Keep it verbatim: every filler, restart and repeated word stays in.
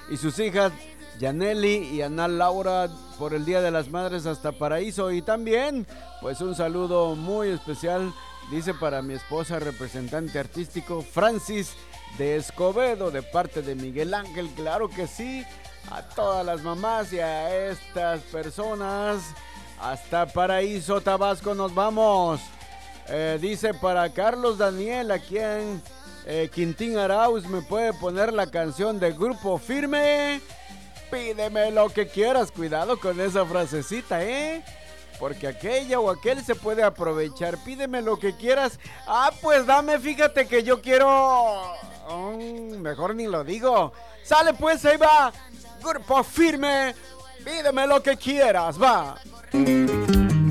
y sus hijas Yaneli y Ana Laura por el Día de las Madres hasta Paraíso. Y también, pues un saludo muy especial, dice, para mi esposa, representante artístico, Francis de Escobedo, de parte de Miguel Ángel. Claro que sí, a todas las mamás y a estas personas. Hasta Paraíso, Tabasco nos vamos. Eh, dice para Carlos Daniel, aquí en eh, Quintín Arauz, ¿me puede poner la canción de Grupo Firme? Pídeme lo que quieras. Cuidado con esa frasecita, ¿eh? Porque aquella o aquel se puede aprovechar. Pídeme lo que quieras. Ah, pues dame, fíjate que yo quiero... Mm, mejor ni lo digo. Sale pues, ahí va. Grupo Firme. Pídeme lo que quieras, va.